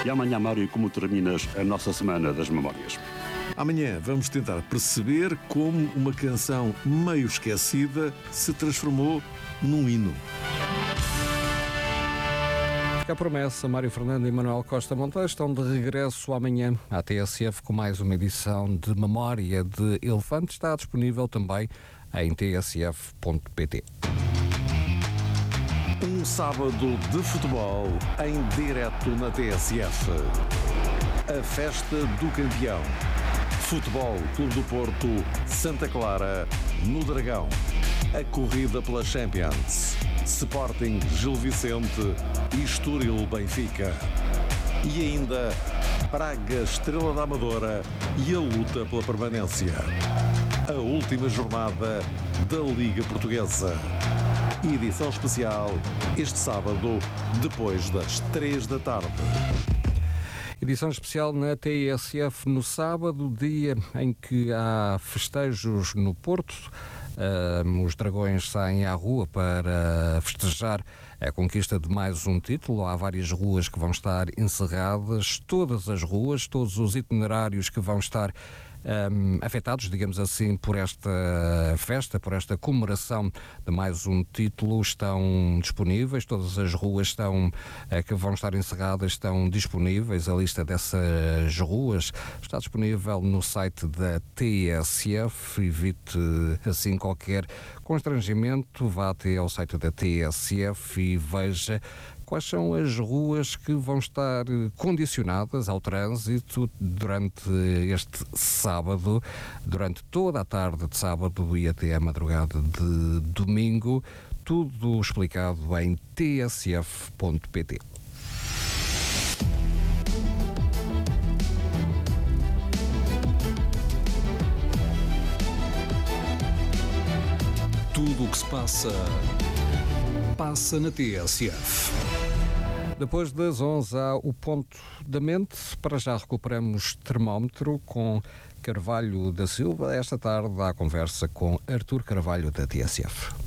E amanhã, Mário, como terminas a nossa Semana das Memórias? Amanhã vamos tentar perceber como uma canção meio esquecida se transformou num hino. A promessa, Mário Fernando e Manuel Costa Monteiro estão de regresso amanhã à TSF com mais uma edição de Memória de Elefante. Está disponível também em tsf.pt. Um sábado de futebol em direto na TSF. A festa do campeão. Futebol Clube do Porto, Santa Clara, no Dragão. A corrida pela Champions. Sporting Gil Vicente e Estoril Benfica. E ainda Braga Estrela da Amadora e a luta pela permanência. A última jornada da Liga Portuguesa. Edição especial este sábado, depois das 3 da tarde. Edição especial na TSF no sábado, dia em que há festejos no Porto. Os Dragões saem à rua para festejar a conquista de mais um título. Há várias ruas que vão estar encerradas, todas as ruas, todos os itinerários que vão estar afetados, digamos assim, por esta festa, por esta comemoração de mais um título, estão disponíveis. Todas as ruas que vão estar encerradas estão disponíveis. A lista dessas ruas está disponível no site da TSF. Evite assim qualquer constrangimento, vá até ao site da TSF e veja quais são as ruas que vão estar condicionadas ao trânsito durante este sábado, durante toda a tarde de sábado e até a madrugada de domingo. Tudo explicado em tsf.pt. Tudo o que se passa na TSF. Depois das 11 há o Ponto da Mente. Para já recuperamos termómetro com Carvalho da Silva. Esta tarde há conversa com Artur Carvalho da TSF.